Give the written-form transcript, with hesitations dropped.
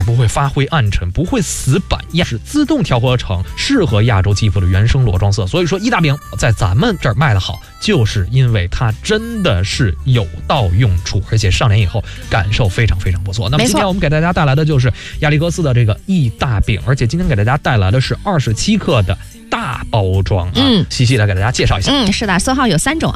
不会发灰暗沉，不会死板，也是自动调和成适合亚洲肌肤的原生裸妆色。所以说一大饼在咱们这儿卖的好，就是因为它真的是有到用处，而且上脸以后感受非常非常不错。那么今天我们给大家带来的就是亚历格斯的这个一大饼，而且今天给大家带来的是27克的大包装啊。细细的给大家介绍一下。 是的，色号有3种。